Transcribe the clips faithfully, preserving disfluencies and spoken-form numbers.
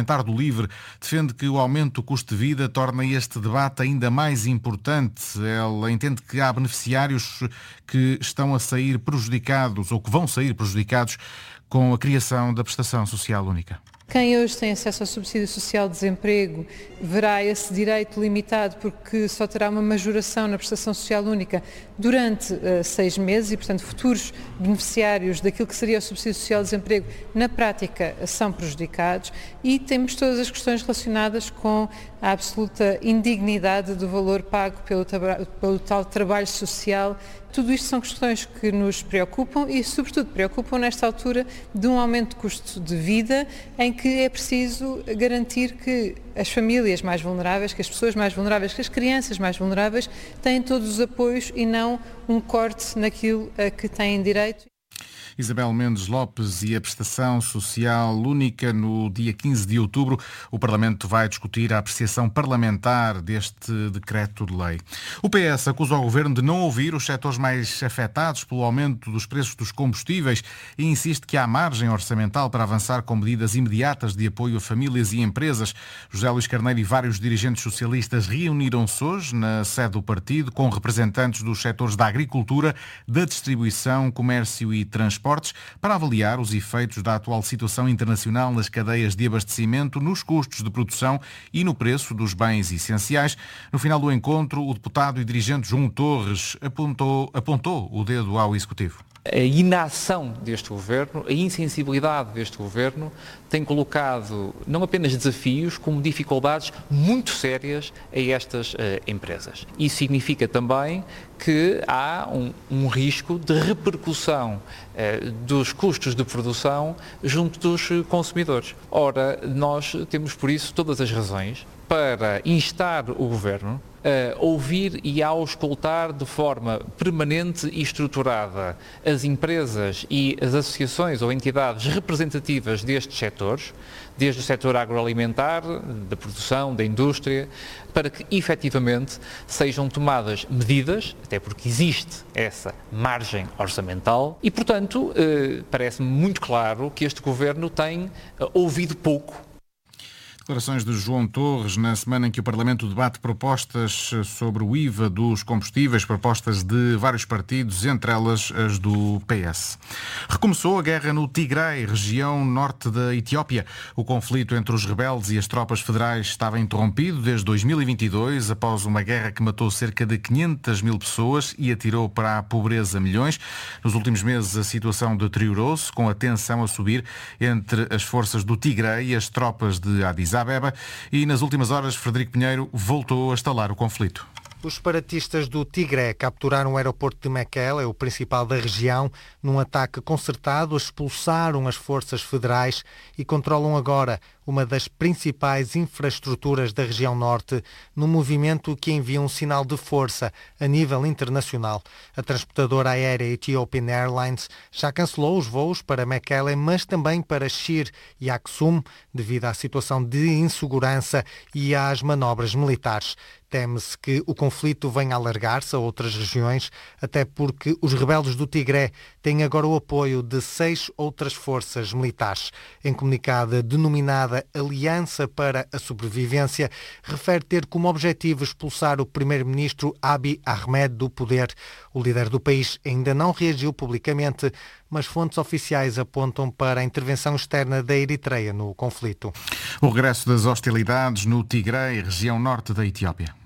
parlamentar do LIVRE defende que o aumento do custo de vida torna este debate ainda mais importante. Ela entende que há beneficiários que estão a sair prejudicados ou que vão sair prejudicados com a criação da prestação social única. Quem hoje tem acesso ao subsídio social de desemprego verá esse direito limitado porque só terá uma majoração na prestação social única durante uh, seis meses e, portanto, futuros beneficiários daquilo que seria o subsídio social de desemprego, na prática, são prejudicados, e temos todas as questões relacionadas com a absoluta indignidade do valor pago pelo, pelo tal trabalho social. Tudo isto são questões que nos preocupam e, sobretudo, preocupam nesta altura de um aumento de custo de vida em que é preciso garantir que as famílias mais vulneráveis, que as pessoas mais vulneráveis, que as crianças mais vulneráveis têm todos os apoios e não um corte naquilo a que têm direito. Isabel Mendes Lopes e a prestação social única. No dia quinze de outubro, o Parlamento vai discutir a apreciação parlamentar deste decreto de lei. O P S acusa o Governo de não ouvir os setores mais afetados pelo aumento dos preços dos combustíveis e insiste que há margem orçamental para avançar com medidas imediatas de apoio a famílias e empresas. José Luís Carneiro e vários dirigentes socialistas reuniram-se hoje na sede do partido com representantes dos setores da agricultura, da distribuição, comércio e transporte, para avaliar os efeitos da atual situação internacional nas cadeias de abastecimento, nos custos de produção e no preço dos bens essenciais. No final do encontro, o deputado e dirigente João Torres apontou, apontou o dedo ao Executivo. A inação deste Governo, a insensibilidade deste Governo tem colocado não apenas desafios, como dificuldades muito sérias a estas uh, empresas. Isso significa também que há um, um risco de repercussão uh, dos custos de produção junto dos consumidores. Ora, nós temos por isso todas as razões para instar o Governo a ouvir e a auscultar de forma permanente e estruturada as empresas e as associações ou entidades representativas destes setores, desde o setor agroalimentar, da produção, da indústria, para que efetivamente sejam tomadas medidas, até porque existe essa margem orçamental e, portanto, eh, parece-me muito claro que este Governo tem eh, ouvido pouco. Declarações de João Torres na semana em que o Parlamento debate propostas sobre o I V A dos combustíveis, propostas de vários partidos, entre elas as do P S. Recomeçou a guerra no Tigray, região norte da Etiópia. O conflito entre os rebeldes e as tropas federais estava interrompido desde dois mil e vinte e dois, após uma guerra que matou cerca de quinhentas mil pessoas e atirou para a pobreza milhões. Nos últimos meses a situação deteriorou-se, com a tensão a subir entre as forças do Tigray e as tropas de Addis Abeba, e nas últimas horas Frederico Pinheiro voltou a estalar o conflito. Os separatistas do Tigre capturaram o aeroporto de Mekelle, o principal da região, num ataque concertado, expulsaram as forças federais e controlam agora uma das principais infraestruturas da região norte, num movimento que envia um sinal de força a nível internacional. A transportadora aérea Ethiopian Airlines já cancelou os voos para Mekelle, mas também para Shire e Aksum, devido à situação de insegurança e às manobras militares. Teme-se que o conflito venha a alargar-se a outras regiões, até porque os rebeldes do Tigre têm agora o apoio de seis outras forças militares. Em comunicado denominada Aliança para a Sobrevivência, refere ter como objetivo expulsar o primeiro-ministro Abiy Ahmed do poder. O líder do país ainda não reagiu publicamente, mas fontes oficiais apontam para a intervenção externa da Eritreia no conflito. O regresso das hostilidades no Tigray, região norte da Etiópia.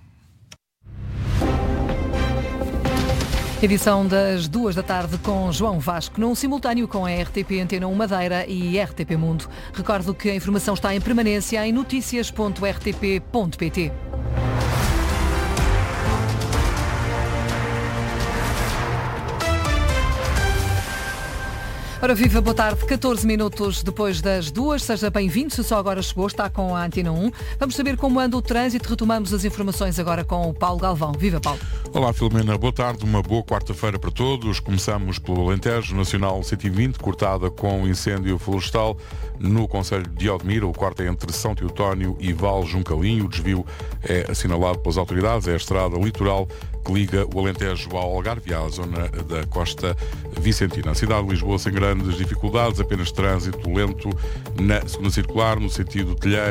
Edição das duas da tarde com João Vasco, num simultâneo com a R T P Antena um Madeira e R T P Mundo. Recordo que a informação está em permanência em noticias ponto r t p ponto p t. Ora viva, boa tarde, catorze minutos depois das duas, seja bem-vindo, se só agora chegou, está com a Antena um. Vamos saber como anda o trânsito, retomamos as informações agora com o Paulo Galvão. Viva, Paulo. Olá, Filomena, boa tarde, uma boa quarta-feira para todos. Começamos pelo Alentejo, Nacional cento e vinte, cortada com incêndio florestal no concelho de Odmira. O corte é entre São Teotónio e Val Juncalinho. O desvio é assinalado pelas autoridades, é a estrada litoral que liga o Alentejo ao Algarve, à zona da Costa Vicentina. A cidade de Lisboa sem grandes dificuldades, apenas trânsito lento na segunda circular, no sentido Telheiro